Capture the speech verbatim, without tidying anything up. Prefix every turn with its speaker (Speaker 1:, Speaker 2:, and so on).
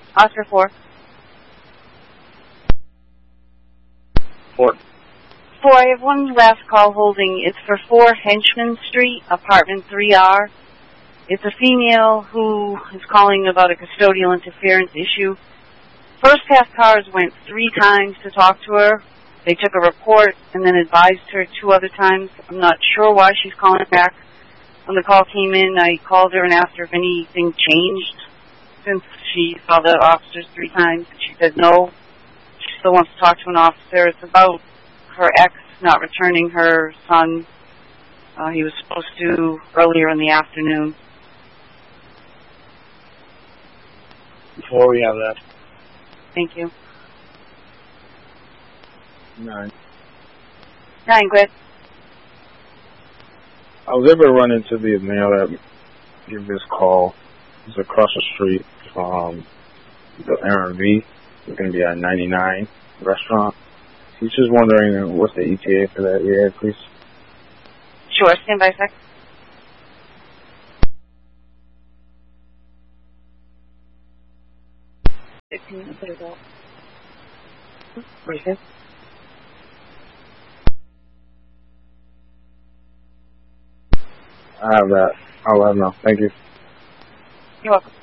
Speaker 1: Oscar four.
Speaker 2: Four.
Speaker 1: Four, I have one last call holding. It's for four Henchman Street, apartment three R. It's a female who is calling about a custodial interference issue. First half cars went three times to talk to her. They took a report and then advised her two other times. I'm not sure why she's calling back. When the call came in, I called her and asked her if anything changed since she saw the officers three times. She said no. She still wants to talk to an officer. It's about her ex not returning her son. Uh, he was supposed to earlier in the afternoon.
Speaker 2: Before we have that.
Speaker 1: Thank you.
Speaker 2: Nine.
Speaker 1: Nine, go ahead.
Speaker 2: I was able to run into the male that gave this call. It's across the street from the R and V. It's going to be at ninety-nine restaurant. He's just wondering what's the E T A for that area, please.
Speaker 1: Sure, stand by a sec. Fifteen minutes ago. What is it?
Speaker 2: I have that. I'll let him know. Thank you.
Speaker 1: You're welcome.